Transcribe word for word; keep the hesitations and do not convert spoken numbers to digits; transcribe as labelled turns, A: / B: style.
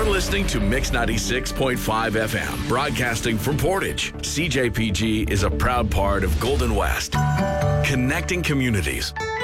A: You're listening to Mix ninety-six point five F M, broadcasting from Portage. C J P G is a proud part of Golden West, connecting communities.